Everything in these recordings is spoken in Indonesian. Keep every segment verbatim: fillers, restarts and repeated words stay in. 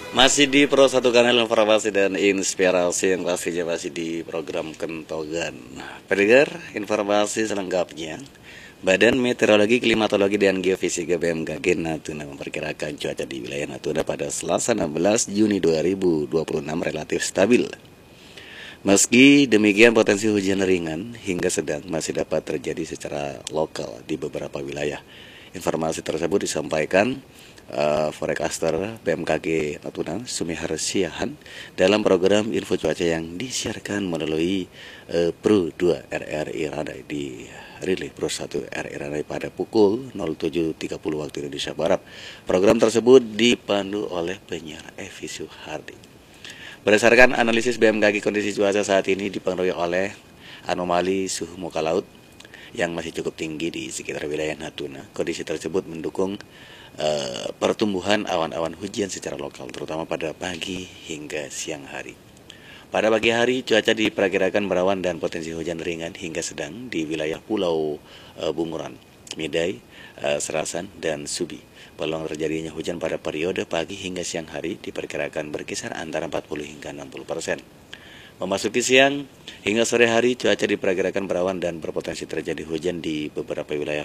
Masih di Pro satu Kanal Informasi dan Inspirasi yang pastinya masih di program Kentogan. Pendengar, informasi selengkapnya. Badan Meteorologi, Klimatologi, dan Geofisika B M K G Natuna memperkirakan cuaca di wilayah Natuna pada Selasa enam belas Juni dua ribu dua puluh enam relatif stabil. Meski demikian, potensi hujan ringan hingga sedang masih dapat terjadi secara lokal di beberapa wilayah. Informasi tersebut disampaikan uh, forecaster B M K G Natuna Sumihar Siahan dalam program info cuaca yang disiarkan melalui uh, Pro dua R R I Radai di rilis Pro satu R R I Radai pada pukul nol tujuh tiga puluh waktu Indonesia Barat. Program tersebut dipandu oleh penyiar Evi Suhardi. Berdasarkan analisis B M K G, kondisi cuaca saat ini dipengaruhi oleh anomali suhu muka laut yang masih cukup tinggi di sekitar wilayah Natuna. Kondisi tersebut mendukung uh, pertumbuhan awan-awan hujan secara lokal, terutama pada pagi hingga siang hari. Pada pagi hari, cuaca diperkirakan berawan dan potensi hujan ringan hingga sedang di wilayah Pulau uh, Bunguran, Midai, uh, Serasan, dan Subi. Peluang terjadinya hujan pada periode pagi hingga siang hari diperkirakan berkisar antara empat puluh hingga enam puluh persen. Memasuki siang hingga sore hari, cuaca diperkirakan berawan dan berpotensi terjadi hujan di beberapa wilayah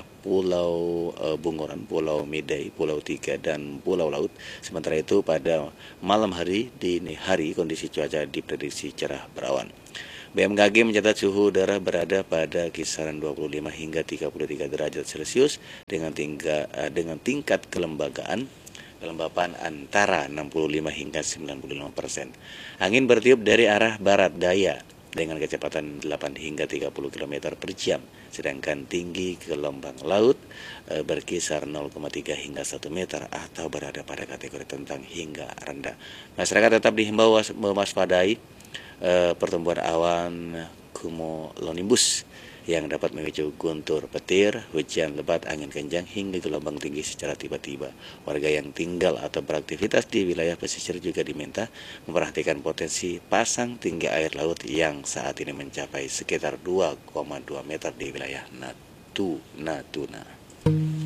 Pulau e, Bunguran, Pulau Midai, Pulau Tiga, dan Pulau Laut. Sementara itu pada malam hari, dini hari, kondisi cuaca diprediksi cerah berawan. B M K G mencatat suhu udara berada pada kisaran dua puluh lima hingga tiga puluh tiga derajat Celcius dengan, tingga, dengan tingkat kelembagaan kelembapan antara enam puluh lima hingga sembilan puluh lima persen. Angin bertiup dari arah barat daya dengan kecepatan delapan hingga tiga puluh kilometer per jam, sedangkan tinggi gelombang laut e, berkisar nol koma tiga hingga satu meter atau berada pada kategori tentang hingga rendah. Masyarakat tetap dihimbau mewaspadai e, pertumbuhan awan cumulonimbus yang dapat memicu guntur petir, hujan lebat, angin kencang, hingga gelombang tinggi secara tiba-tiba. Warga yang tinggal atau beraktivitas di wilayah pesisir juga diminta memperhatikan potensi pasang tinggi air laut yang saat ini mencapai sekitar dua koma dua meter di wilayah Natuna.